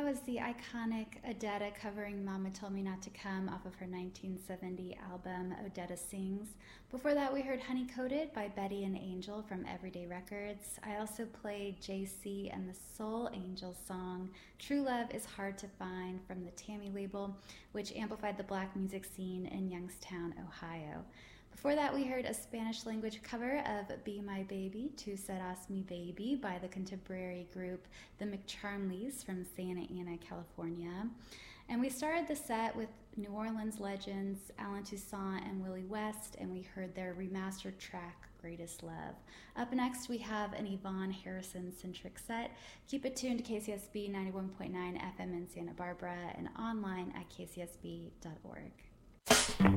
that was the iconic Odetta covering Mama Told Me Not to Come off of her 1970 album Odetta Sings. Before that, we heard Honey Coated by Betty and Angel from Everyday Records. I also played JC and the Soul Angels song True Love is Hard to Find from the Tammy label, which amplified the black music scene in Youngstown, Ohio. Before that, we heard a Spanish language cover of Be My Baby, Tu Serás Mi Baby by the contemporary group The McCharmleys from Santa Ana, California. And we started the set with New Orleans legends Alan Toussaint and Willie West, and we heard their remastered track, Greatest Love. Up next, we have an Yvonne Harrison-centric set. Keep it tuned to KCSB 91.9 FM in Santa Barbara and online at kcsb.org.